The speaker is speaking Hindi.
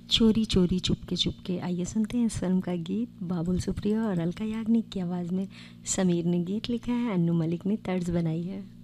चोरी चोरी चुपके चुपके। आइए सुनते हैं इस फिल्म का गीत। बाबुल सुप्रियो और अलका याग्निक की आवाज़ में समीर ने गीत लिखा है, अन्नू मलिक ने तर्ज बनाई है।